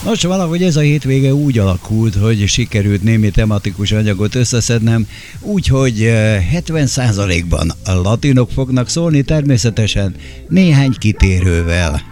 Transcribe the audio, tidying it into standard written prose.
Nos, valahogy ez a hétvége úgy alakult, hogy sikerült némi tematikus anyagot összeszednem, úgyhogy 70%-ban a latinok fognak szólni, természetesen néhány kitérővel.